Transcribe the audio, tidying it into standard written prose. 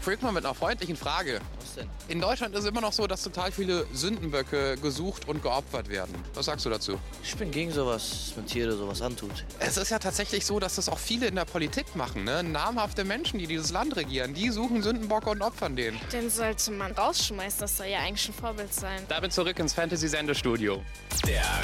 Frick mal mit einer freundlichen Frage. Was denn? In Deutschland ist es immer noch so, dass total viele Sündenböcke gesucht und geopfert werden. Was sagst du dazu? Ich bin gegen sowas, dass man Tiere sowas antut. Es ist ja tatsächlich so, dass das auch viele in der Politik machen. Ne? Namhafte Menschen, die dieses Land regieren, die suchen Sündenbocke und opfern den. Den sollte man rausschmeißen, das soll ja eigentlich ein Vorbild sein. Damit zurück ins Fantasy-Sendestudio. Der